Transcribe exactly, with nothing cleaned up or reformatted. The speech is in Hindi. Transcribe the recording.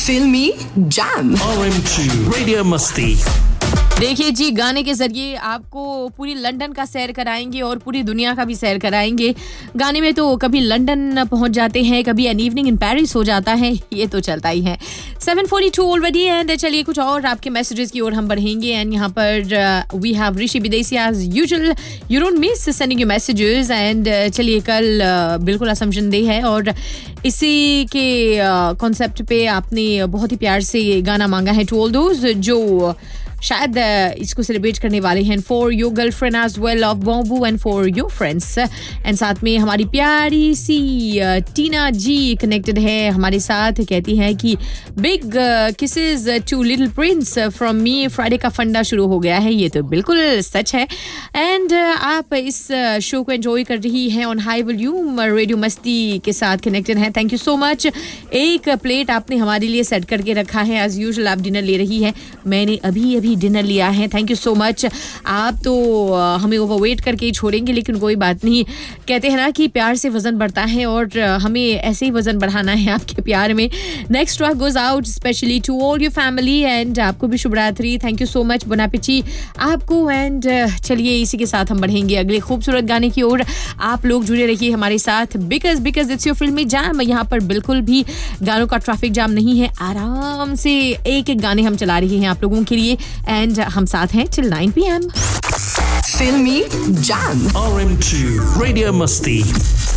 फिल्मी jam R M to radio मस्ती। देखिए जी, गाने के जरिए आपको पूरी लंदन का सैर कराएंगे और पूरी दुनिया का भी सैर कराएंगे। गाने में तो कभी लंदन पहुंच जाते हैं, कभी एन इवनिंग इन पेरिस हो जाता है, ये तो चलता ही है। Seven forty two already and चलिए कुछ और आपके मैसेजेस की ओर हम बढ़ेंगे। एंड यहाँ पर वी हैव ऋषि विदेशी as usual, you don't miss sending your messages. And चलिए कल uh, बिल्कुल असम्पशन डे है और इसी के कॉन्सेप्ट uh, पे आपने बहुत ही प्यार से गाना मांगा है टू ऑल दोज जो शायद इसको सेलिब्रेट करने वाले हैं। For your girlfriend as well of bamboo and for your friends. And साथ में हमारी प्यारी सी टीना जी कनेक्टेड है हमारे साथ, कहती हैं कि big kisses to little Prince from me. Friday का फंडा शुरू हो गया है, ये तो बिल्कुल सच है। एंड आप इस शो को एंजॉय कर रही हैं ऑन हाई वॉल्यूम रेडियो मस्ती के साथ कनेक्टेड हैं। Thank you so much. एक प्लेट आपने हमारे लिए सेट करके रखा है, एज यूजुअल आप डिनर ले रही है, मैंने अभी अभी डिनर लिया है। Thank you so much. आप तो हमें ओवरवेट करके ही छोड़ेंगे, लेकिन कोई बात नहीं, कहते हैं ना कि प्यार से वजन बढ़ता है और हमें ऐसे ही वजन बढ़ाना है आपके प्यार में। Next track goes out specially to all your family and आपको भी शुभ रात्रि। थैंक यू सो मच बोनापिची आपको। एंड चलिए इसी के साथ हम बढ़ेंगे अगले खूबसूरत गाने की ओर। आप लोग जुड़े रहिए हमारे साथ बिकॉज बिकॉज इट्स योर फिल्मी जैम। यहाँ पर बिल्कुल भी गानों का ट्रैफिक जाम नहीं है, आराम से एक एक गाने हम चला रहे हैं आप लोगों के लिए। एंड हम साथ हैं टिल नाइन पी एम। फिल्मी jam R M to radio मस्ती।